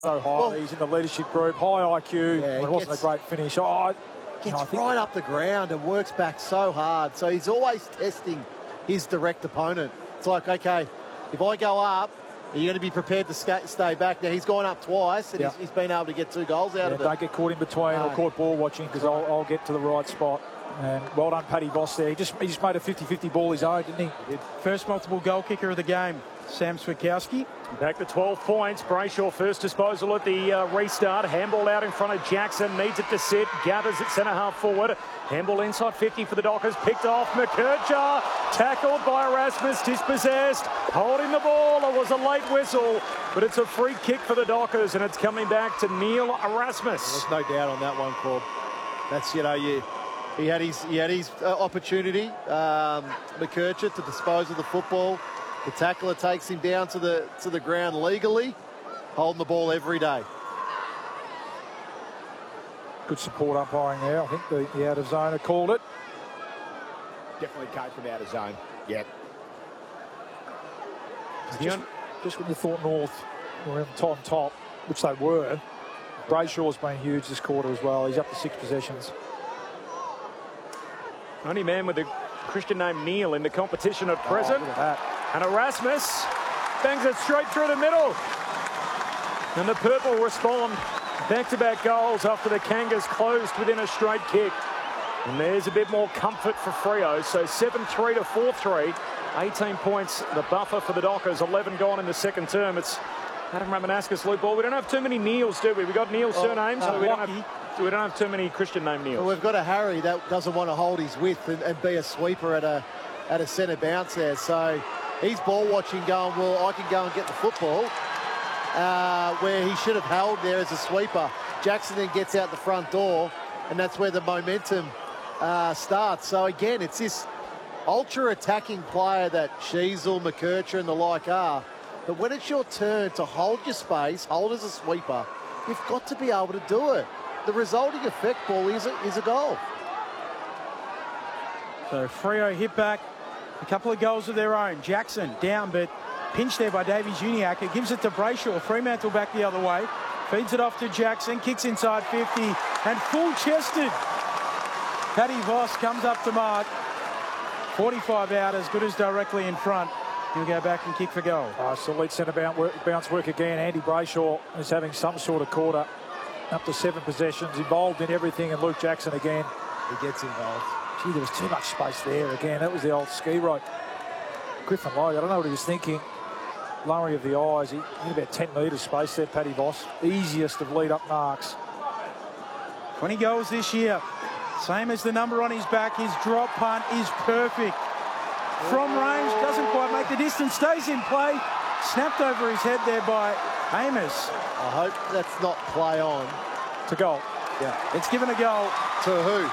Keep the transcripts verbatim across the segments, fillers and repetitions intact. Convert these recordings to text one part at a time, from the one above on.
So high, well, he's in the leadership group, high I Q. Yeah, it wasn't gets, a great finish. Oh, gets you know, right up the ground and works back so hard. So he's always testing his direct opponent. It's like, okay, if I go up, are you going to be prepared to stay back? Now, he's gone up twice, and yeah. he's, he's been able to get two goals out yeah, of it. Don't get caught in between no. or caught ball watching, because I'll, I'll get to the right spot. And well done, Paddy Voss there. He just, he just made a fifty fifty ball his own, didn't he? he did. First multiple goal kicker of the game, Sam Switkowski. Back to twelve points. Brayshaw first disposal at the uh, restart. Handball out in front of Jackson. Needs it to sit. Gathers at centre half forward. Handball inside fifty for the Dockers. Picked off. McKercher. Tackled by Erasmus. Dispossessed. Holding the ball. It was a late whistle. But it's a free kick for the Dockers. And it's coming back to Neil Erasmus. There's no doubt on that one, Corb. That's, you know, you... He had his he had his uh, opportunity, um, McKercher, to dispose of the football. The tackler takes him down to the to the ground legally, holding the ball every day. Good support umpiring there. I think the, the out of zone had called it. Definitely came from out of zone. Yep. Just, just when you thought North were on top, which they were, Brayshaw's been huge this quarter as well. He's up to six possessions. Only man with a Christian name Neil in the competition at present. Oh, look at that. And Erasmus bangs it straight through the middle. And the Purple respond. Back-to-back goals after the Kangas closed within a straight kick. And there's a bit more comfort for Freo. So seven three to four three. eighteen points, the buffer for the Dockers. eleven gone in the second term. It's Adam Ramanauskas, Luke Ball. We don't have too many Neils, do we? We got Neil oh, surnames, uh, so we don't have... We don't have too many Christian name Neils. Well, we've got a Harry that doesn't want to hold his width and, and be a sweeper at a at a centre bounce there. So he's ball watching, going, well, I can go and get the football, uh, where he should have held there as a sweeper. Jackson then gets out the front door, and that's where the momentum uh, starts. So again, it's this ultra attacking player that Sheezel, McKercher and the like are. But when it's your turn to hold your space, hold as a sweeper, you've got to be able to do it. The resulting effect ball is a, is a goal. So Freo hit back, a couple of goals of their own. Jackson down, but pinched there by Davies Uniacke. It gives it to Brayshaw. Fremantle back the other way. Feeds it off to Jackson, kicks inside fifty, and full-chested. Paddy Voss comes up to mark. forty-five out, as good as directly in front. He'll go back and kick for goal. Uh, so lead centre bounce work, bounce work again. Andy Brayshaw is having some sort of quarter. Up to seven possessions, involved in everything, and Luke Jackson again. He gets involved. Gee, there was too much space there again. That was the old ski rope. Griffin Logue, I don't know what he was thinking. Lowering of the eyes. He had about ten metres space there, Paddy Voss. Easiest of lead-up marks. twenty goals this year. Same as the number on his back. His drop punt is perfect. From range, doesn't quite make the distance, stays in play. Snapped over his head there by Amos. I hope that's not play on. To goal. Yeah. It's given a goal. To who?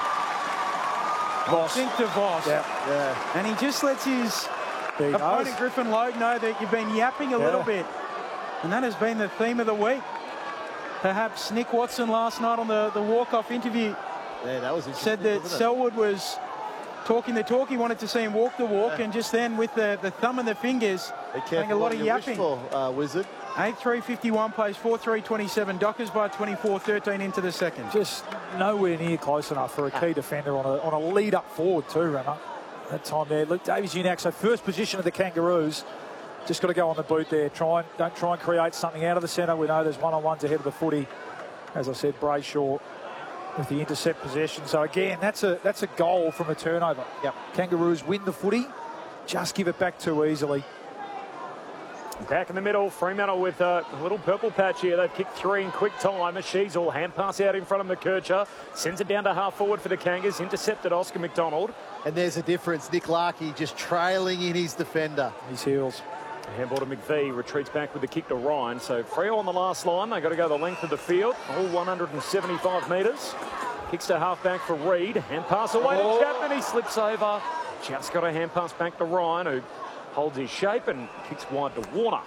Voss. I think to Voss. Yeah. yeah. And he just lets his opponent, Griffin Logue, know that you've been yapping a yeah. little bit. And that has been the theme of the week. Perhaps Nick Watson last night on the, the walk-off interview yeah, that was said that Selwood was talking the talk. He wanted to see him walk the walk, yeah. and just then with the, the thumb and the fingers, doing a lot of yapping. For, uh, Wizard. eight three fifty-one plays four three twenty-seven. Dockers by twenty-four thirteen into the second. Just nowhere near close enough for a key defender on a, on a lead up forward too, Rammer. That time there. Look, Davies Uniacke, so first position of the Kangaroos. Just got to go on the boot there. Try and, don't try and create something out of the centre. We know there's one-on-ones ahead of the footy. As I said, Brayshaw with the intercept possession. So again, that's a that's a goal from a turnover. Yep. Kangaroos win the footy. Just give it back too easily. Back in the middle, Fremantle with a little purple patch here. They've kicked three in quick time. A Sheezel, hand pass out in front of McKercher. Sends it down to half forward for the Kangas. Intercepted Oscar McDonald. And there's a difference. Nick Larkey just trailing in his defender. His heels. Handball to McVie, retreats back with the kick to Ryan. So Freo on the last line. They've got to go the length of the field, all one hundred seventy-five metres. Kicks to half-back for Reid. Hand pass away oh. to Chapman. He slips over. Just got a hand pass back to Ryan, who holds his shape and kicks wide to Warner.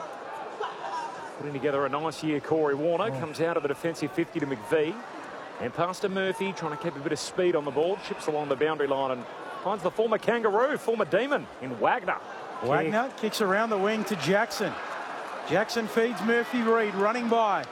Putting together a nice year, Corey Warner. Oh. Comes out of the defensive fifty to McVie. And pass to Murphy, trying to keep a bit of speed on the ball. Chips along the boundary line and finds the former Kangaroo, former Demon, in Wagner. Wagner kicks around the wing to Jackson. Jackson feeds Murphy Reid, running by.